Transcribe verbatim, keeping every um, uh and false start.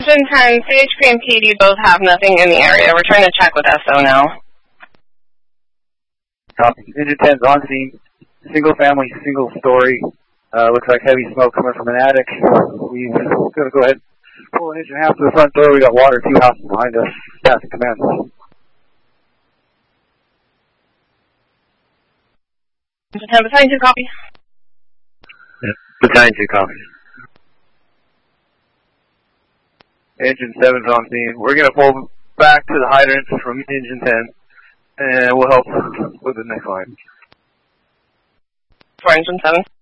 Engine ten, C H P and P D both have nothing in the area. We're trying to check with S O now. Copy. Engine ten's on scene. Single family, single story. Uh, looks like heavy smoke coming from an attic. We're going to go ahead and pull an engine half to the front door. We got water two houses behind us. Passing command. Engine ten, battalion two, copy. Yeah. Battalion two, copy. Engine seven's on scene. We're going to pull back to the hydrant from engine ten, and we'll help with the next line. For engine seven.